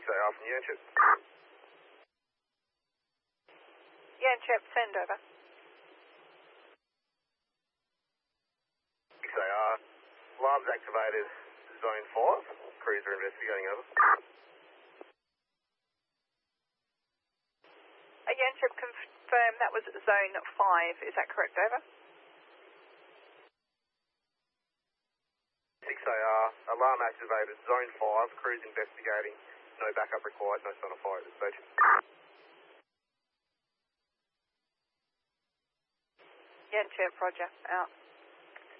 6AR from Yanchep. Yanchep, send over. 6AR, alarms activated, zone 5. Crews are investigating, over. Yanchep, confirm that was zone 5. Is that correct, over? 6AR, alarm activated, zone 5. Crews investigating. No backup required, no sign of fire at this stage. Yanchep, roger, out.